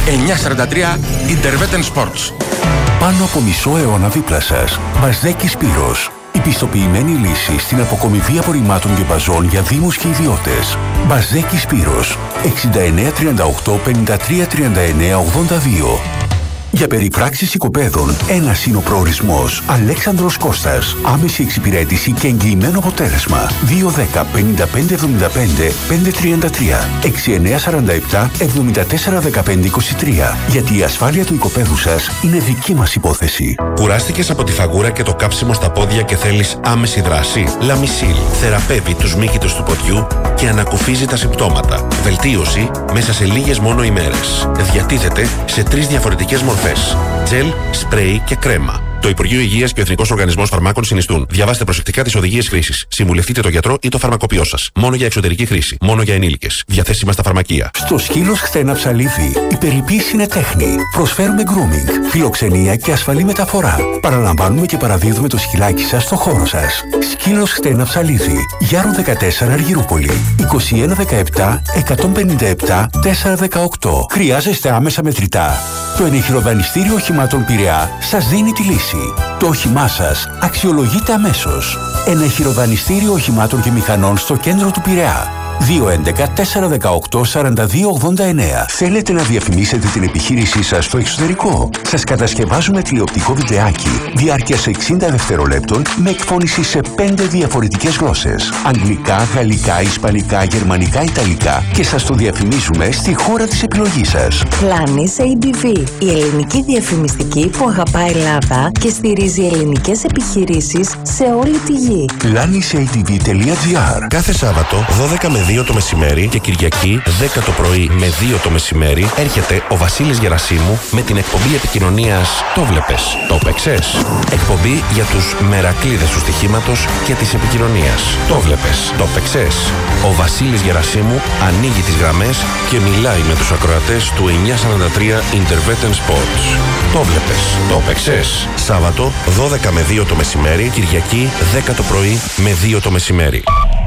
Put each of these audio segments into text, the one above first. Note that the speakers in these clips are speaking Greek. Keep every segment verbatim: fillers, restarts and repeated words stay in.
εννιακόσια σαράντα τρία Intervetten Sports. Πάνω από μισό αιώνα δίπλα σας. Μπαζδέκη Σπύρος. Η πιστοποιημένη λύση στην αποκομιδή απορριμμάτων και μπαζών για δήμους και ιδιώτες. Μπαζδέκη Σπύρος. εξήντα εννέα τριάντα οκτώ πενήντα τρία τριάντα εννέα ογδόντα δύο. Για περιπράξεις οικοπαίδων, ένας είναι ο προορισμός. Αλέξανδρος Κώστας. Άμεση εξυπηρέτηση και εγγυημένο αποτέλεσμα. δύο ένα μηδέν πέντε πέντε εβδομήντα πέντε πεντακόσια τριάντα τρία έξι εννέα σαράντα επτά εβδομήντα τέσσερα δεκαπέντε είκοσι τρία. Γιατί η ασφάλεια του οικοπαίδου σας είναι δική μας υπόθεση. Κουράστηκες από τη φαγούρα και το κάψιμο στα πόδια και θέλεις άμεση δράση? Λαμισίλ θεραπεύει τους μύκητους του ποδιού και ανακουφίζει τα συμπτώματα. Βελτίωση μέσα σε λίγες μόνο ημέρες. Διατίθεται σε τρεις διαφορετικές μορφές. Τζελ, σπρέι και κρέμα. Το Υπουργείο Υγείας και ο Εθνικός Οργανισμός Φαρμάκων συνιστούν. Διαβάστε προσεκτικά τις οδηγίες χρήσης. Συμβουλευτείτε τον γιατρό ή το φαρμακοποιό σας. Μόνο για εξωτερική χρήση. Μόνο για ενήλικες. Διαθέσιμα στα φαρμακεία. Στο Σκύλος Χθένα Ψαλίδι, η περιποίηση είναι τέχνη. Προσφέρουμε grooming, φιλοξενία και ασφαλή μεταφορά. Παραλαμβάνουμε και παραδίδουμε το σκυλάκι σας στο χώρο σας. Σκύλος Χθένα Ψαλίδι, Γιάρου δεκατέσσερα Αργυρούπολη, είκοσι ένα δεκαεπτά εκατόν πενήντα επτά τετρακόσια δεκαοκτώ. Χρειάζεστε άμεσα μετρητά? Το ενεχειροδανιστήριο οχημάτων Πειραιά σας δίνει τη λύση. Το όχημά σας αξιολογείται αμέσως. Ενεχειροδανιστήριο οχημάτων και μηχανών στο κέντρο του Πειραιά. δύο έντεκα τέσσερα δεκαοκτώ σαράντα δύο ογδόντα εννέα. Θέλετε να διαφημίσετε την επιχείρησή σας στο εξωτερικό? Σας κατασκευάζουμε τηλεοπτικό βιντεάκι διάρκειας εξήντα δευτερολέπτων με εκφώνηση σε πέντε διαφορετικές γλώσσες. Αγγλικά, γαλλικά, ισπανικά, γερμανικά, ιταλικά και σας το διαφημίζουμε στη χώρα της επιλογής σας. Planis έι ντι βι, η ελληνική διαφημιστική που αγαπάει Ελλάδα και στηρίζει ελληνικές επιχειρήσεις σε όλη τη γη. planis έι ντι βι τελεία τζι άρ. Κάθε Σάββατο δώδεκα με δύο το μεσημέρι και Κυριακή δέκα το πρωί με δύο το μεσημέρι έρχεται ο Βασίλης Γερασίμου με την εκπομπή επικοινωνίας «Το βλέπες, το παίξες». Εκπομπή για τους μερακλείδες του στοιχήματος και της επικοινωνίας. «Το βλέπες, το παίξες». Ο Βασίλης Γερασίμου ανοίγει τις γραμμές και μιλάει με τους ακροατές του εννιακόσια σαράντα τρία Intervetten Sports. «Το βλέπες, το παίξες». Σάββατο δώδεκα με δύο το μεσημέρι, Κυριακή δέκα το πρωί με δύο το μεσημέρι.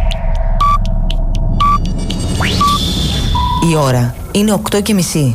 Η ώρα είναι οκτώ και μισή.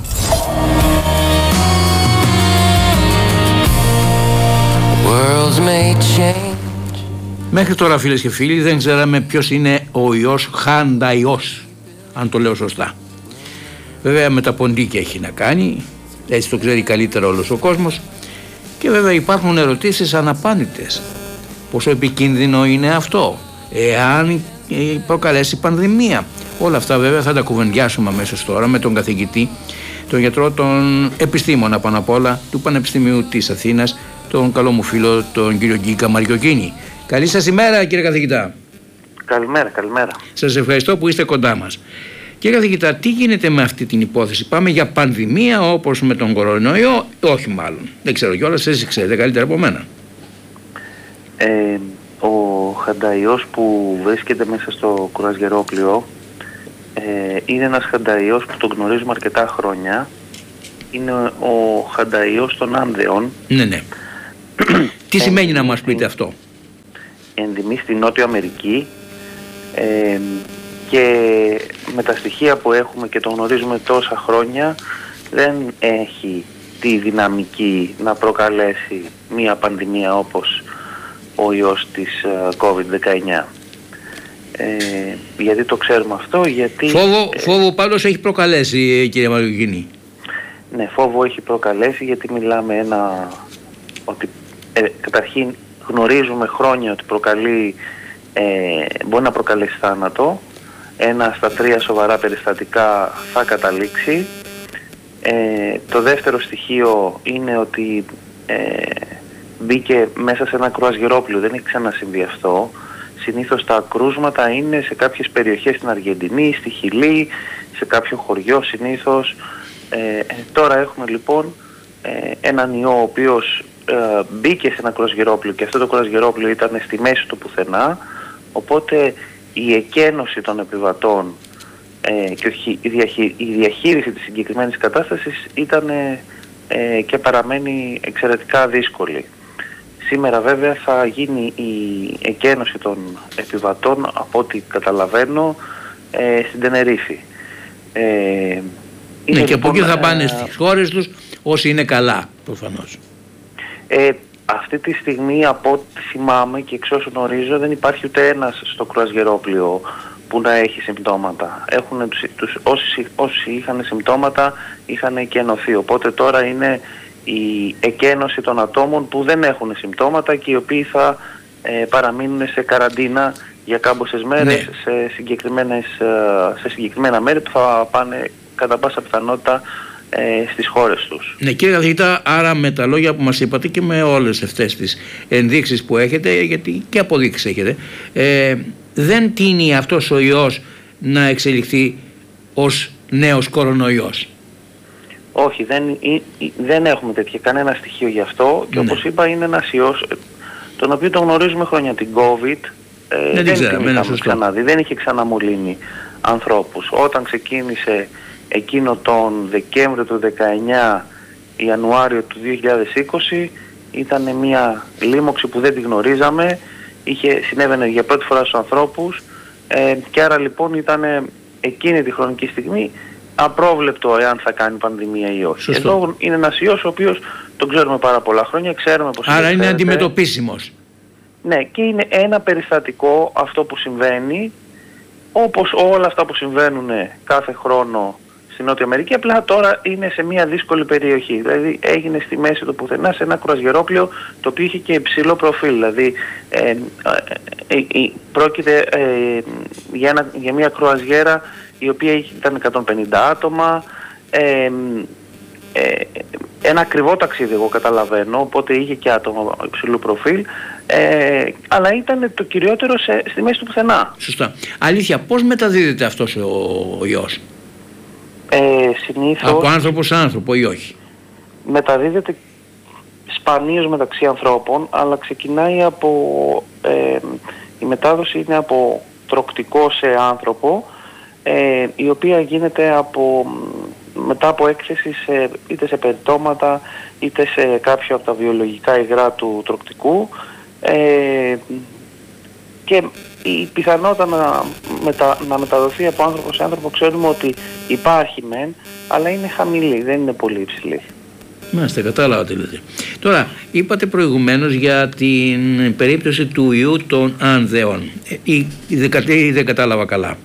Μέχρι τώρα, φίλες και φίλοι, δεν ξέραμε ποιος είναι ο ιός Χανταϊός, αν το λέω σωστά. Βέβαια με τα ποντίκια έχει να κάνει, έτσι το ξέρει καλύτερα όλος ο κόσμος. Και βέβαια υπάρχουν ερωτήσεις αναπάντητες. Πόσο επικίνδυνο είναι αυτό, εάν προκαλέσει πανδημία? Όλα αυτά βέβαια θα τα κουβεντιάσουμε αμέσως τώρα με τον καθηγητή, τον γιατρό, τον επιστήμονα πάνω απ' όλα του Πανεπιστημίου της Αθήνας, τον καλό μου φίλο, τον κύριο Γκίκα Μαριοκίνη. Καλή σας ημέρα, κύριε καθηγητά. Καλημέρα, καλημέρα. Σας ευχαριστώ που είστε κοντά μας. Κύριε καθηγητά, τι γίνεται με αυτή την υπόθεση? Πάμε για πανδημία όπως με τον κορονοϊό? Όχι μάλλον. Δεν ξέρω κιόλας, εσείς ξέρετε καλύτερα από μένα. Ε, ο Χανταϊός που βρίσκεται μέσα στο κουρασγερόπλιο ε, είναι ένας Χανταϊός που τον γνωρίζουμε αρκετά χρόνια. Είναι ο Χανταϊός των Άνδεων. Ναι, ναι. Τι σημαίνει να μας πείτε αυτό? Ενδυμεί στη Νότια Αμερική ε, και με τα στοιχεία που έχουμε και τον γνωρίζουμε τόσα χρόνια δεν έχει τη δυναμική να προκαλέσει μία πανδημία όπως ο ιός της κόβιντ δεκαεννιά. Ε, γιατί το ξέρουμε αυτό? Γιατί Φόβο, ε, φόβο πάντως έχει προκαλέσει, κύριε Μαριοκίνη. Ναι, φόβο έχει προκαλέσει, γιατί μιλάμε ένα ότι ε, καταρχήν γνωρίζουμε χρόνια ότι προκαλεί, ε, μπορεί να προκαλέσει θάνατο. Ένα στα τρία σοβαρά περιστατικά θα καταλήξει. Ε, το δεύτερο στοιχείο είναι ότι ε, μπήκε μέσα σε ένα κρουαζιερόπλιο, δεν έχει ξανασυμβεί αυτό. Συνήθως τα κρούσματα είναι σε κάποιες περιοχές στην Αργεντινή, στη Χιλή, σε κάποιο χωριό συνήθως. Ε, τώρα έχουμε λοιπόν ε, έναν ιό ο οποίος ε, μπήκε σε ένα κρουαζιερόπλιο και αυτό το κρουαζιερόπλιο ήταν στη μέση του πουθενά, οπότε η εκένωση των επιβατών ε, και η, διαχεί, η διαχείριση της συγκεκριμένης κατάστασης ήταν ε, και παραμένει εξαιρετικά δύσκολη. Σήμερα βέβαια θα γίνει η εκένωση των επιβατών, από ό,τι καταλαβαίνω, ε, στην Τενερίφη. Ε, Ναι, και λοιπόν, από εκεί θα πάνε ε, στις χώρες τους όσοι είναι καλά, προφανώς. Ε, αυτή τη στιγμή, από ό,τι θυμάμαι και εξ όσων γνωρίζω, δεν υπάρχει ούτε ένας στο κρουαζιερόπλοιο που να έχει συμπτώματα. Έχουν, τους, τους, όσοι, όσοι είχαν συμπτώματα είχαν εκενωθεί. Οπότε τώρα είναι η εκένωση των ατόμων που δεν έχουν συμπτώματα και οι οποίοι θα ε, παραμείνουν σε καραντίνα για κάμποσες μέρες, ναι. σε, συγκεκριμένες, σε συγκεκριμένα μέρη που θα πάνε κατά πάσα πιθανότητα ε, στις χώρες τους. Ναι, κύριε καθηγητά, άρα με τα λόγια που μας είπατε και με όλες αυτές τις ενδείξεις που έχετε, γιατί και αποδείξεις έχετε, ε, δεν τείνει αυτός ο ιός να εξελιχθεί ως νέος κορονοϊός? Όχι, δεν, δεν έχουμε τέτοια κανένα στοιχείο γι' αυτό και ναι. όπως είπα είναι ένας ιός τον οποίο τον γνωρίζουμε χρόνια. Την COVID ε, δεν, δεν την είχαμε ξαναδεί, δεν είχε ξαναμολύνει ανθρώπους. Όταν ξεκίνησε εκείνο τον Δεκέμβριο του δεκαεννιά, Ιανουάριο του δύο χιλιάδες είκοσι, ήταν μια λίμωξη που δεν τη γνωρίζαμε, είχε, συνέβαινε για πρώτη φορά στους ανθρώπους ε, και άρα λοιπόν ήταν εκείνη τη χρονική στιγμή απρόβλεπτο εάν θα κάνει πανδημία ή όχι. Σωστό. Εδώ είναι ένας ιός ο οποίος τον ξέρουμε πάρα πολλά χρόνια, ξέρουμε πως άρα είναι φέρεται. αντιμετωπίσιμος. Ναι, και είναι ένα περιστατικό αυτό που συμβαίνει, όπως όλα αυτά που συμβαίνουν κάθε χρόνο στη Νότια Αμερική, απλά τώρα είναι σε μια δύσκολη περιοχή. Δηλαδή έγινε στη μέση του πουθενά σε ένα κρουαζιερόπλοιο το οποίο είχε και υψηλό προφίλ. Δηλαδή ε, ε, ε, ε, πρόκειται ε, για, ένα, για μια κρουαζιέρα η οποία ήταν εκατόν πενήντα άτομα, ε, ε, ένα ακριβό ταξίδι εγώ καταλαβαίνω, οπότε είχε και άτομα υψηλού προφίλ, ε, αλλά ήταν το κυριότερο σε, στη μέση του πουθενά. Σωστά. Αλήθεια, πώς μεταδίδεται αυτός ο, ο ιός? Ε, συνήθως από άνθρωπο σε άνθρωπο ή όχι? Μεταδίδεται σπανίως μεταξύ ανθρώπων, αλλά ξεκινάει από ε, η μετάδοση είναι από τροκτικό σε άνθρωπο, ε, η οποία γίνεται από, μετά από έκθεση σε, είτε σε περιτώματα είτε σε κάποιο από τα βιολογικά υγρά του τροκτικού, ε, και η πιθανότητα να, μετα, να μεταδοθεί από άνθρωπο σε άνθρωπο ξέρουμε ότι υπάρχει μεν, αλλά είναι χαμηλή, δεν είναι πολύ υψηλή. Μάλιστα, κατάλαβα τι λέτε. Τώρα, είπατε προηγουμένως για την περίπτωση του ιού των άνδεων. Ή, ή, ή δεν κατάλαβα καλά?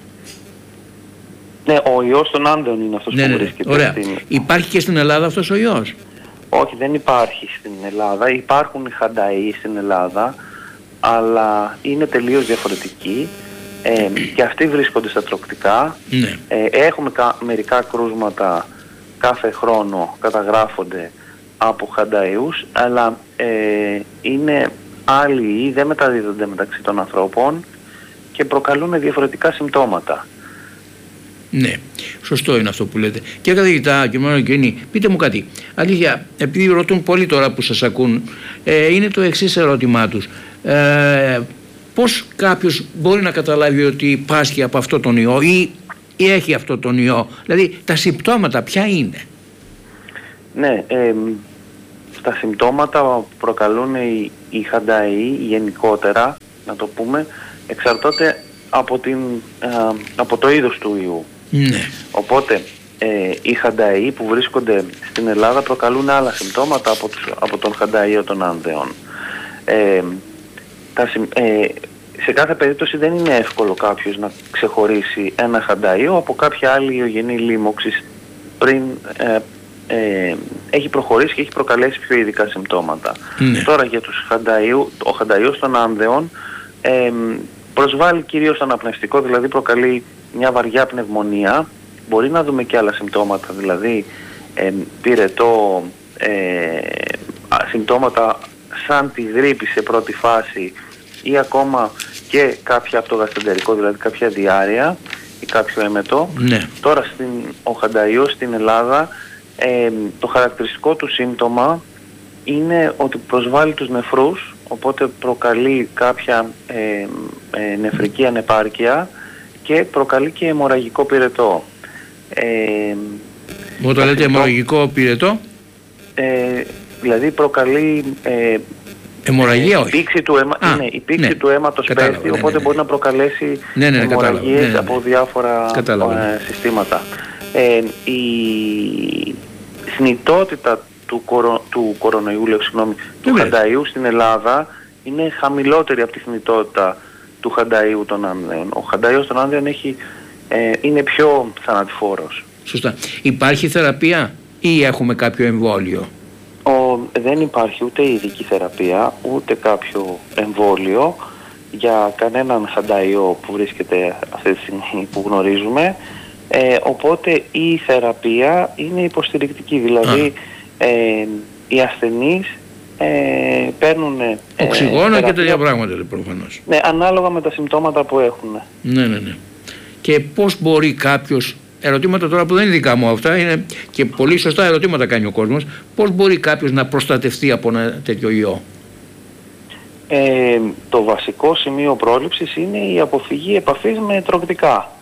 Ναι, ο ιός των άνδεων είναι αυτός, ναι, που ναι, βρίσκεται. Ωραία. Στην... Υπάρχει και στην Ελλάδα αυτός ο ιός? Όχι, δεν υπάρχει στην Ελλάδα. Υπάρχουν οι χανταΐοι στην Ελλάδα, αλλά είναι τελείως διαφορετικοί ε, και αυτοί βρίσκονται στα τροκτικά. Ναι. Ε, έχουμε κα, μερικά κρούσματα κάθε χρόνο καταγράφονται από χανταΐους, αλλά ε, είναι άλλοι ή δεν μεταδίδονται μεταξύ των ανθρώπων και προκαλούν διαφορετικά συμπτώματα. Ναι, σωστό είναι αυτό που λέτε. Και καθηγητά και μόνο εκείνη, πείτε μου κάτι. Αλήθεια, επειδή ρωτούν πολλοί τώρα που σας ακούν, ε, είναι το εξής ερώτημά τους. Ε, πώς κάποιος μπορεί να καταλάβει ότι πάσχει από αυτό τον ιό ή, ή έχει αυτό τον ιό? Δηλαδή τα συμπτώματα ποια είναι? Ναι, ε, τα συμπτώματα που προκαλούν οι, οι χανταΐοι γενικότερα, να το πούμε, εξαρτώνται από, την, ε, από το είδος του ιού. Ναι. Οπότε ε, οι χανταΐοι που βρίσκονται στην Ελλάδα προκαλούν άλλα συμπτώματα από, τους, από τον χανταΐο των άνδεων. Ε, τα, ε, σε κάθε περίπτωση δεν είναι εύκολο κάποιος να ξεχωρίσει ένα χανταΐο από κάποια άλλη ιογενή λίμωξη πριν ε, ε, έχει προχωρήσει και έχει προκαλέσει πιο ειδικά συμπτώματα. Ναι. Τώρα για τους χανταΐου, ο χανταΐος των άνδεων ε, προσβάλλει κυρίως αναπνευστικό, δηλαδή προκαλεί μια βαριά πνευμονία. Μπορεί να δούμε και άλλα συμπτώματα, δηλαδή ε, πυρετό, ε, συμπτώματα σαν τη γρίπη σε πρώτη φάση ή ακόμα και κάποια από το γαστρεντερικό, δηλαδή κάποια διάρρεια ή κάποιο έμετο. Ναι. Τώρα στην, ο χανταΐος στην Ελλάδα, ε, το χαρακτηριστικό του σύμπτωμα είναι ότι προσβάλλει τους νεφρούς, οπότε προκαλεί κάποια ε, ε, νεφρική ανεπάρκεια και προκαλεί και αιμορραγικό πυρετό. Ε, Όταν λέτε αιμορραγικό πυρετό? Ε, δηλαδή προκαλεί ε, αιμορραγία, όχι. Η πήξη του, αίμα, Α, είναι, η πήξη ναι. του αίματος Κατάλαβα, πέφτει, ναι, οπότε ναι, ναι. μπορεί να προκαλέσει ναι, ναι, ναι, αιμορραγίες, ναι, ναι, ναι, από διάφορα κατάλαβα, ναι. ε, συστήματα. Ε, η θνητότητα του, κορο, του κορονοϊού, λέω, συγγνώμη, του χανταΐου στην Ελλάδα είναι χαμηλότερη από τη θνητότητα του χανταΐου των άνδρων. Ο χανταΐος των άνδρων έχει, ε, είναι πιο θανατηφόρος. Σωστά. Υπάρχει θεραπεία ή έχουμε κάποιο εμβόλιο? Ο, δεν υπάρχει ούτε ειδική θεραπεία, ούτε κάποιο εμβόλιο για κανέναν χανταΐο που βρίσκεται αυτή τη στιγμή που γνωρίζουμε. Ε, οπότε η θεραπεία είναι υποστηρικτική, δηλαδή ε, οι ασθενείς ε, παίρνουν ε, οξυγόνο και τέτοια πράγματα, προφανώς. Ναι, ανάλογα με τα συμπτώματα που έχουν. Ναι, ναι, ναι. Και πώς μπορεί κάποιος, ερωτήματα τώρα που δεν είναι δικά μου αυτά, είναι και πολύ σωστά ερωτήματα κάνει ο κόσμος, πώς μπορεί κάποιος να προστατευτεί από ένα τέτοιο ιό? Ε, το βασικό σημείο πρόληψης είναι η αποφυγή επαφής με τροκτικά.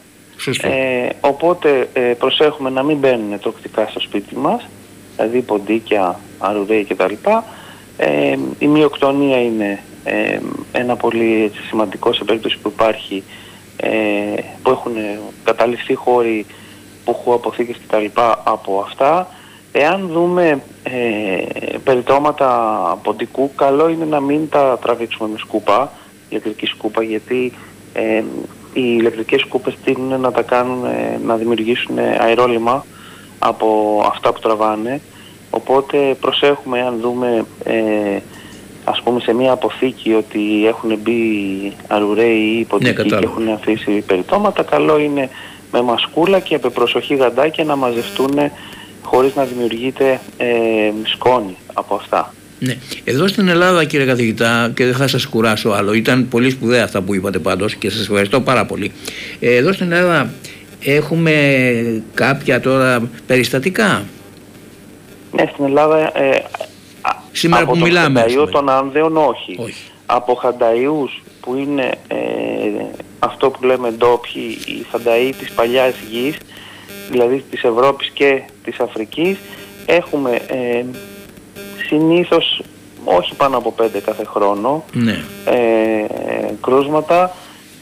Ε, οπότε ε, προσέχουμε να μην μπαίνουν τροκτικά στο σπίτι μας, δηλαδή ποντίκια, αρουραίοι κτλ. Ε, η μυοκτονία είναι ε, ένα πολύ έτσι, σημαντικό σε περίπτωση που υπάρχει, ε, που έχουν καταληφθεί χώροι που έχουν αποθήκες κτλ. Από αυτά. Εάν δούμε ε, περιτώματα ποντικού, καλό είναι να μην τα τραβήξουμε με σκούπα, ηλεκτρική σκούπα, γιατί ε, οι ηλεκτρικές σκούπες τείνουν να τα κάνουν, να δημιουργήσουν αερόλυμα από αυτά που τραβάνε. Οπότε προσέχουμε, αν δούμε ε, ας πούμε σε μια αποθήκη ότι έχουν μπει αρουραίοι ή ποντικοί, ναι, και έχουν αφήσει περιτώματα, καλό είναι με μασκούλα και με προσοχή γαντάκια να μαζευτούν χωρίς να δημιουργείται ε, σκόνη από αυτά. Ναι. Εδώ στην Ελλάδα, κύριε καθηγητά, και δεν θα σας κουράσω άλλο, ήταν πολύ σπουδαία αυτά που είπατε πάντως και σας ευχαριστώ πάρα πολύ. Ε, εδώ στην Ελλάδα έχουμε κάποια τώρα περιστατικά? Ναι, στην Ελλάδα ε, σήμερα από που τον μιλάμε, χανταΐο των άνδεων όχι. όχι. Από χανταΐους που είναι ε, αυτό που λέμε ντόπιοι, οι χανταΐοι της παλιάς γης, δηλαδή της Ευρώπης και της Αφρικής, έχουμε ε, συνήθως όχι πάνω από πέντε κάθε χρόνο, ναι, ε, κρούσματα,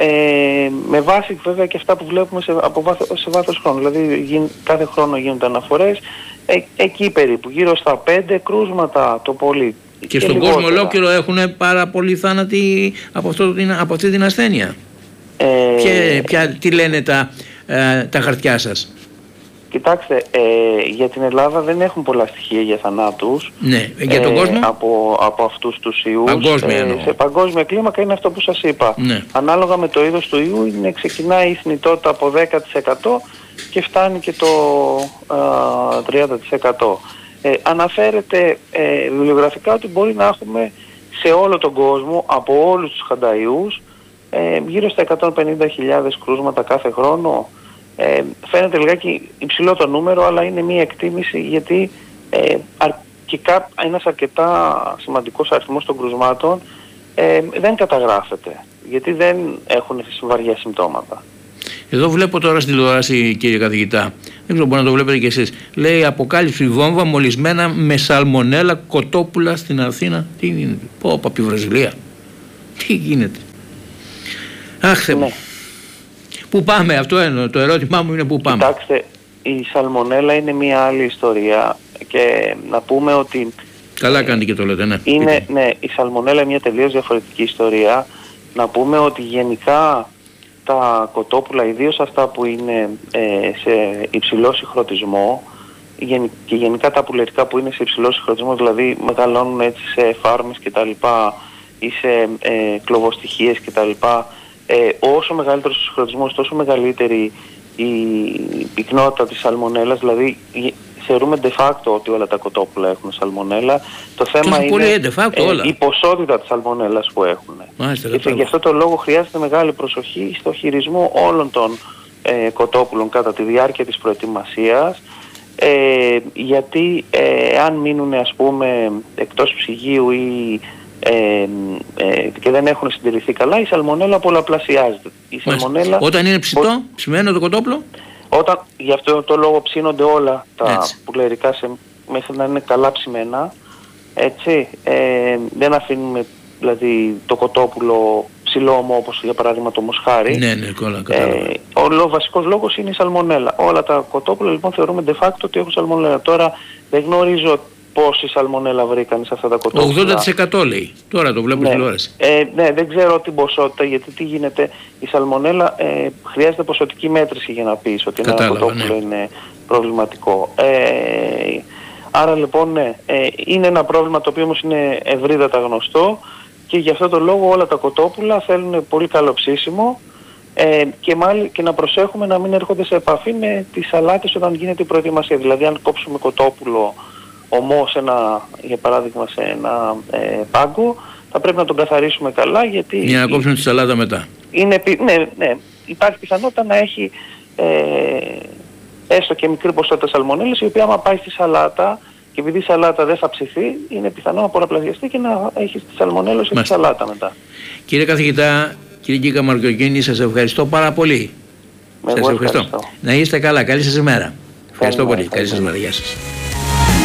ε, με βάση βέβαια και αυτά που βλέπουμε σε, από βάθο, σε βάθος χρόνου. Δηλαδή γι, κάθε χρόνο γίνονται αναφορές, ε, εκεί περίπου, γύρω στα πέντε κρούσματα το πολύ. Και, και στον λιγότερα. Κόσμο ολόκληρο έχουν πάρα πολλοί θάνατοι από, αυτό, από αυτή την ασθένεια. Ε, και ποια, τι λένε τα, ε, τα χαρτιά σας? Κοιτάξτε, ε, για την Ελλάδα δεν έχουν πολλά στοιχεία για θανάτους. Ναι, για τον ε, κόσμο. Από, από αυτούς τους ιούς. Παγκόσμια ε, σε παγκόσμια κλίμακα είναι αυτό που σας είπα. Ναι. Ανάλογα με το είδος του ιού είναι, ξεκινάει η θνητότητα από δέκα τοις εκατό και φτάνει και το α, τριάντα τοις εκατό. Ε, αναφέρεται ε, βιβλιογραφικά ότι μπορεί να έχουμε σε όλο τον κόσμο, από όλους τους χανταΐους, ε, γύρω στα εκατόν πενήντα χιλιάδες κρούσματα κάθε χρόνο. Ε, φαίνεται λιγάκι υψηλό το νούμερο, αλλά είναι μία εκτίμηση, γιατί ε, αρκικά, ένας αρκετά σημαντικός αριθμός των κρουσμάτων ε, δεν καταγράφεται, γιατί δεν έχουν βαριά συμπτώματα. Εδώ βλέπω τώρα στην τηλεόραση, κύριε καθηγητά, δεν ξέρω, μπορεί να το βλέπετε κι εσείς, λέει αποκάλυψη βόμβα μολυσμένα με σαλμονέλα κοτόπουλα στην Αθήνα. Τι γίνεται? Πω, από τη Βραζιλία. Τι γίνεται? Αχ, Θεέ μου. Ναι. Πού πάμε? Αυτό είναι το ερώτημά μου, είναι πού πάμε. Κοιτάξτε, η σαλμονέλα είναι μια άλλη ιστορία και να πούμε ότι... Καλά κάνετε και το λέτε, ναι. Είναι, ναι, η σαλμονέλα είναι μια τελείως διαφορετική ιστορία. Να πούμε ότι γενικά τα κοτόπουλα, ιδίως αυτά που είναι ε, σε υψηλό συγχρονισμό και γενικά τα πουλερικά που είναι σε υψηλό συγχρονισμό, δηλαδή μεγαλώνουν έτσι σε φάρμες κτλ. Ή σε ε, κλωβοστοιχίες κτλ. Ε, όσο μεγαλύτερος ο συγχρονισμός, τόσο μεγαλύτερη η πυκνότητα της σαλμονέλας, δηλαδή θεωρούμε de facto ότι όλα τα κοτόπουλα έχουν σαλμονέλα. Το θέμα είναι πολύ de facto, ε, όλα. η ποσότητα της σαλμονέλας που έχουν. Μάλιστα, και γι' αυτό το λόγο χρειάζεται μεγάλη προσοχή στο χειρισμό όλων των ε, κοτόπουλων κατά τη διάρκεια της προετοιμασίας, ε, γιατί ε, αν μείνουν ας πούμε εκτός ψυγείου ή Ε, ε, και δεν έχουν συντηρηθεί καλά, η σαλμονέλα πολλαπλασιάζεται. Η σαλμονέλα όταν είναι ψητό, ο... ψημένο το κοτόπουλο, όταν, γι' αυτό το λόγο ψήνονται όλα τα έτσι. Πουλερικά σε, μέχρι να είναι καλά ψημένα, έτσι, ε, δεν αφήνουμε δηλαδή το κοτόπουλο υψηλό ομό, όπως για παράδειγμα το μοσχάρι. Ναι, ναι, κόλλα, κατάλαβα. Ε, ο λο, βασικός λόγος είναι η σαλμονέλα. Όλα τα κοτόπουλα λοιπόν θεωρούμε de facto ότι έχουν σαλμονέλα. Τώρα δεν γνωρίζω πόση σαλμονέλα βρήκαν σε αυτά τα κοτόπουλα. ογδόντα τοις εκατό λέει. Τώρα το βλέπω ναι. στην τηλεόραση. Ε, ναι, δεν ξέρω την ποσότητα, γιατί τι γίνεται. Η σαλμονέλα ε, χρειάζεται ποσοτική μέτρηση για να πεις ότι ένα Κατάλαβα, κοτόπουλο ναι. είναι προβληματικό. Ε, άρα λοιπόν ναι, ε, είναι ένα πρόβλημα το οποίο όμως είναι ευρύτατα γνωστό και γι' αυτό το λόγο όλα τα κοτόπουλα θέλουν πολύ καλό ψήσιμο ε, και, μάλι, και να προσέχουμε να μην έρχονται σε επαφή με τις σαλάτες όταν γίνεται η προετοιμασία. Δηλαδή αν κόψουμε κοτόπουλο ομό σε ένα, για παράδειγμα σε ένα ε, πάγκο, θα πρέπει να τον καθαρίσουμε καλά, γιατί Για να κόψουμε τη σαλάτα μετά. Είναι, ναι, ναι, υπάρχει πιθανότητα να έχει ε, έστω και μικρή ποσότητα σαλμονέλας, η οποία άμα πάει στη σαλάτα και επειδή η σαλάτα δεν θα ψηθεί, είναι πιθανό να πολλαπλασιαστεί και να έχει τη σαλμονέλωση στη σαλάτα μετά. Κύριε καθηγητά, κύριε Γκίκα Μαρκοκίνη, σας ευχαριστώ πάρα πολύ. Με Σας εγώ ευχαριστώ. ευχαριστώ. Να είστε καλά. Καλή σας ημέρα. Ευχαριστώ Καλή πολύ. μέρα. Καλή σας μέρα. Γεια σας.